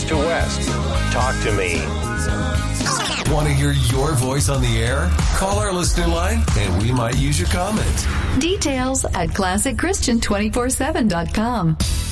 to west. Talk to me. Want to hear your voice on the air? Call our listener line and we might use your comment. Details at ClassicChristian247.com.